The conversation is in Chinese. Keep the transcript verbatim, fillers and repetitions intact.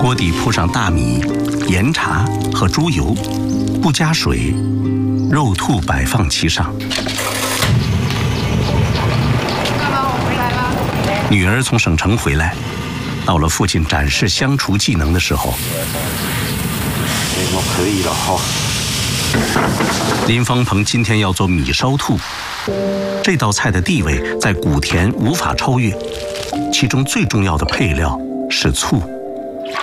锅底铺上大米、盐茶和猪油，不加水，肉兔摆放其上。 爸爸，我回来了。 女儿从省城回来，到了父亲展示相厨技能的时候。 我可以了哈。 林峰鹏今天要做米烧兔，这道菜的地位在古田无法超越，其中最重要的配料是醋。